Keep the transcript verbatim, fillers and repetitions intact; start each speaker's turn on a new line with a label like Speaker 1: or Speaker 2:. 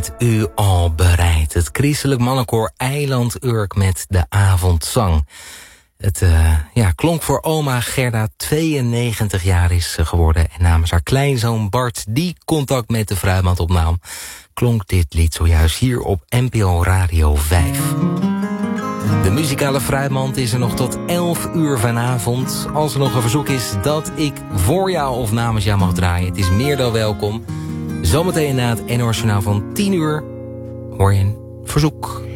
Speaker 1: U al bereid. Het christelijk mannenkoor Eiland Urk met de avondzang. Het uh, ja, klonk voor oma Gerda, tweeënnegentig jaar is geworden. En namens haar kleinzoon Bart, die contact met de Fruitmand opnam, klonk dit lied zojuist hier op N P O Radio vijf. De muzikale Fruitmand is er nog tot elf uur vanavond. Als er nog een verzoek is dat ik voor jou of namens jou mag draaien, het is meer dan welkom. Zometeen na het N O S Journaal van tien uur hoor je een verzoek.